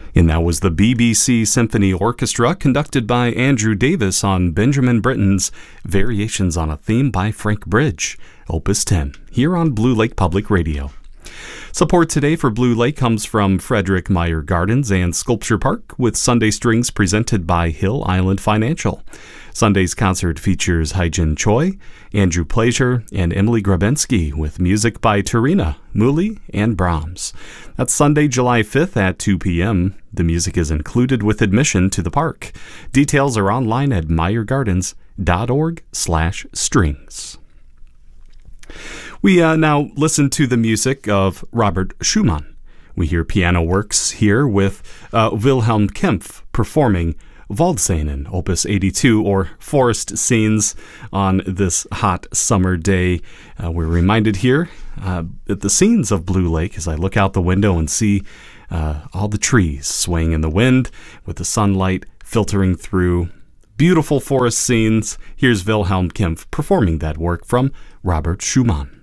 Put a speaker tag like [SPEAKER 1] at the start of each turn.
[SPEAKER 1] And that was the BBC Symphony Orchestra, conducted by Andrew Davis on Benjamin Britten's Variations on a Theme by Frank Bridge, Opus 10, here on Blue Lake Public Radio. Support today for Blue Lake comes from Frederick Meyer Gardens and Sculpture Park, with Sunday Strings presented by Hill Island Financial. Sunday's concert features Haijin Choi, Andrew Pleasure, and Emily Grabensky, with music by Turina, Muli, and Brahms. That's Sunday, July 5th at 2 p.m. The music is included with admission to the park. Details are online at meyergardens.org/strings. We now listen to the music of Robert Schumann. We hear piano works here with Wilhelm Kempff performing Waldszenen, Opus 82, or Forest Scenes, on this hot summer day. We're reminded here at the scenes of Blue Lake as I look out the window and see all the trees swaying in the wind with the sunlight filtering through. Beautiful forest scenes. Here's Wilhelm Kempff performing that work from Robert Schumann.